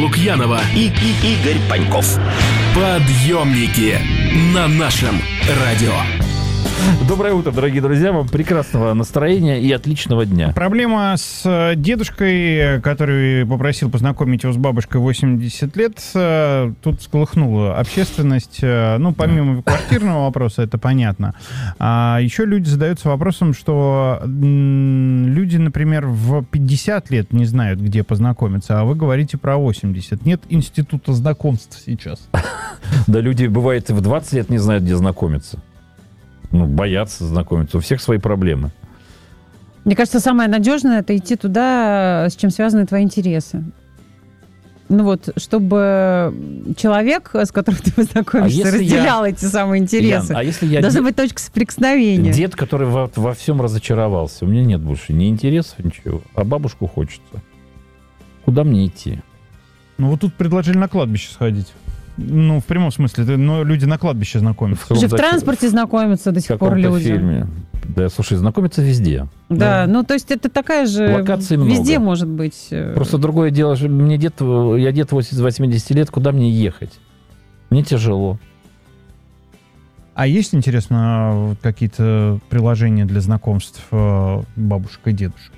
Лукьянова и Игорь Паньков. Подъемники на нашем радио. Доброе утро, дорогие друзья. Вам прекрасного настроения и отличного дня. Проблема с дедушкой, который попросил познакомить его с бабушкой 80 лет, тут всколыхнула общественность. Ну, помимо квартирного вопроса, это понятно. А еще люди задаются вопросом, что люди, например, в 50 лет не знают, где познакомиться, а вы говорите про 80. Нет института знакомств сейчас. Да, люди, бывает, и в 20 лет не знают, где знакомиться. Ну, боятся знакомиться. У всех свои проблемы. Мне кажется, самое надежное — это идти туда, с чем связаны твои интересы. Ну вот, чтобы человек, с которым ты познакомишься, разделял эти самые интересы. Ян, а если я должна быть точка соприкосновения. Дед, который во всем разочаровался. У меня нет больше ни интересов, ничего. А бабушку хочется. Куда мне идти? Ну вот тут предложили на кладбище сходить. Ну, в прямом смысле, но люди на кладбище знакомятся. Слушай, в транспорте знакомятся до сих пор люди. Фильме. Да, слушай, знакомятся везде. Да, ну, то есть это такая же... Локаций много. Везде может быть. Просто другое дело, что я дед 80 лет, куда мне ехать? Мне тяжело. А есть, интересно, какие-то приложения для знакомств бабушек и дедушек?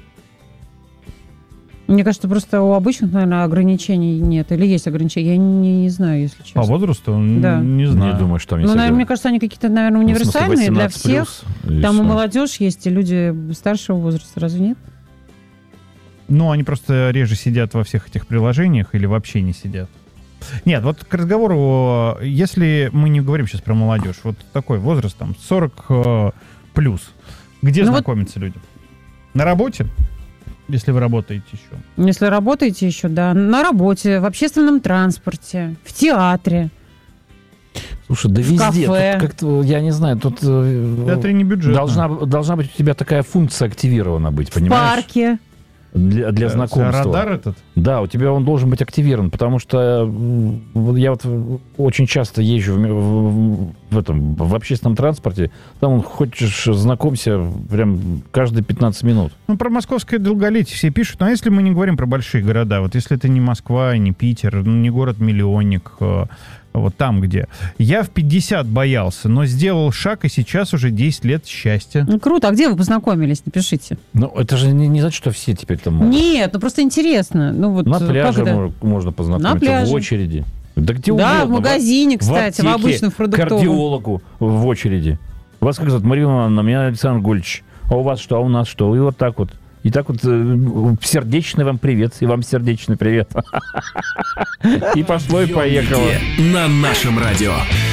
Мне кажется, просто у обычных, наверное, ограничений нет. Или есть ограничения, я не знаю, если честно. По возрасту? Да. Не знаю. Не думаю, что они наверное, мне кажется, они какие-то, наверное, универсальные для всех. Там и молодежь есть, и люди старшего возраста. Разве нет? Ну, они просто реже сидят во всех этих приложениях или вообще не сидят. Нет, вот к разговору, если мы не говорим сейчас про молодежь, вот такой возраст, там, 40 плюс, где знакомятся люди? На работе? Если вы работаете еще. Если работаете еще, да. На работе, в общественном транспорте, в театре. Слушай, да везде. Тут как-то, я не знаю, тут... В театре не бюджет. Должна быть у тебя такая функция активирована быть, понимаешь? В парке. Для знакомства. Радар этот? Да, у тебя он должен быть активирован, потому что я вот очень часто езжу в общественном транспорте, там хочешь знакомься прям каждые 15 минут. Ну, про московское долголетие все пишут, но если мы не говорим про большие города, вот если это не Москва, не Питер, не город-миллионник, вот там где. Я в 50 боялся, но сделал шаг, и сейчас уже 10 лет счастья. Ну, круто. А где вы познакомились? Напишите. Ну, это же не значит, что все теперь там могут. Нет, ну просто интересно. Ну, вот на пляже можно познакомиться, на пляже. в очереди. Да где угодно. Да, в магазине, кстати, в обычном продуктовом. Кардиологу в очереди. Вас как зовут? Мария Ивановна, меня Александр Гольевич. А у вас что, а у нас что? И вот так вот. И так вот сердечный вам привет, и вам сердечный привет. И пошло, и поехало. На нашем радио.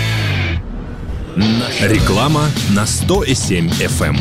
Реклама на 100,7 FM.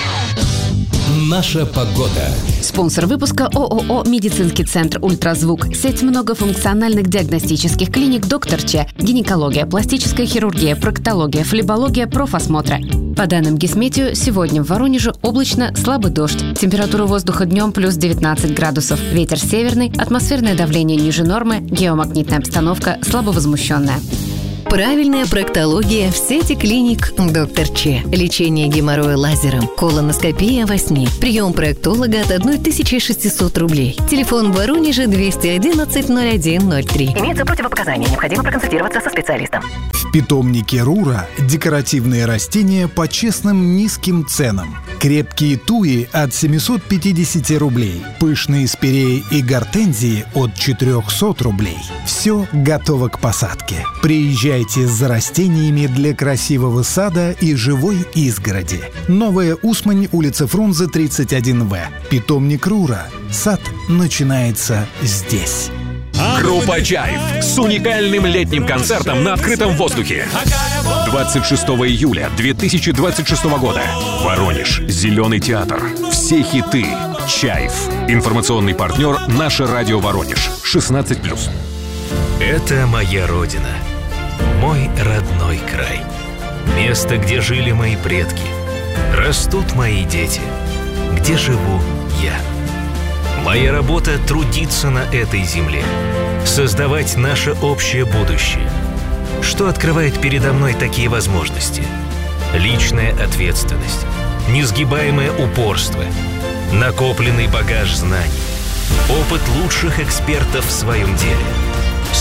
Наша погода. Спонсор выпуска ООО «Медицинский центр Ультразвук». Сеть многофункциональных диагностических клиник «Доктор Ч». Гинекология, пластическая хирургия, проктология, флебология, профосмотра. По данным Гисметео, сегодня в Воронеже облачно, слабый дождь. Температура воздуха днем плюс 19 градусов. Ветер северный, атмосферное давление ниже нормы, геомагнитная обстановка слабовозмущенная. Правильная проктология в сети клиник «Доктор Ч». Лечение геморроя лазером, колоноскопия во сне. Прием проктолога от 1600 рублей. Телефон в Воронеже 211 0103. Имеются противопоказания. Необходимо проконсультироваться со специалистом. В питомнике Рура декоративные растения по честным низким ценам. Крепкие туи от 750 рублей. Пышные спиреи и гортензии от 400 рублей. Все готово к посадке. Приезжайте за растениями для красивого сада и живой изгороди. Новая Усмань, улица Фрунзе, 31В. Питомник Рура. Сад начинается здесь. Группа «Чайф» с уникальным летним концертом на открытом воздухе. 26 июля 2026 года. Воронеж. Зеленый театр. Все хиты. «Чайф». Информационный партнер «Наше радио Воронеж». 16+. Это моя родина. Мой родной край. Место, где жили мои предки. Растут мои дети. Где живу я. Моя работа — трудиться на этой земле. Создавать наше общее будущее. Что открывает передо мной такие возможности? Личная ответственность, несгибаемое упорство, накопленный багаж знаний, опыт лучших экспертов в своем деле.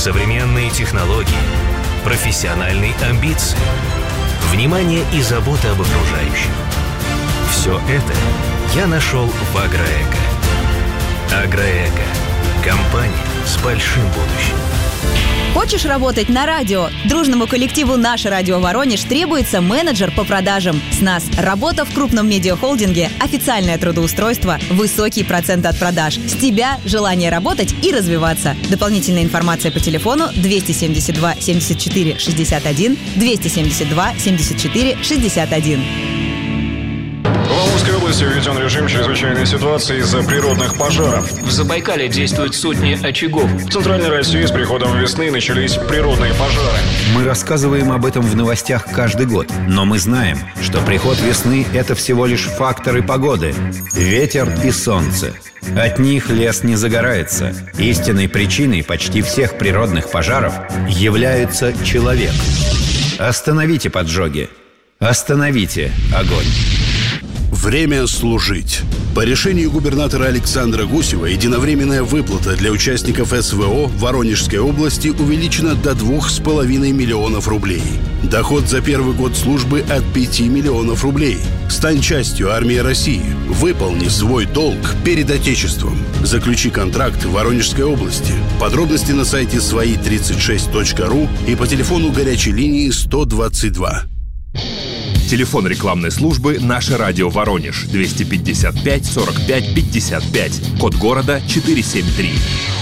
современные технологии, профессиональные амбиции, внимание и забота об окружающих. Все это я нашел в Агроэко. Агроэко. Компания с большим будущим. Хочешь работать на радио? Дружному коллективу «Наше радио Воронеж» требуется менеджер по продажам. С нас работа в крупном медиахолдинге, официальное трудоустройство, высокий процент от продаж. С тебя желание работать и развиваться. Дополнительная информация по телефону 272 74 61, 272 74 61. В Амурской области введен режим чрезвычайной ситуации из-за природных пожаров. В Забайкале действуют сотни очагов. В Центральной России с приходом весны начались природные пожары. Мы рассказываем об этом в новостях каждый год. Но мы знаем, что приход весны – это всего лишь факторы погоды. Ветер и солнце. От них лес не загорается. Истинной причиной почти всех природных пожаров является человек. Остановите поджоги. Остановите огонь. Время служить. По решению губернатора Александра Гусева единовременная выплата для участников СВО в Воронежской области увеличена до 2,5 миллионов рублей. Доход за первый год службы от 5 миллионов рублей. Стань частью армии России. Выполни свой долг перед Отечеством. Заключи контракт в Воронежской области. Подробности на сайте свои36.ру и по телефону горячей линии 122. Телефон рекламной службы «Наше радио Воронеж» 255 45 55, код города 473.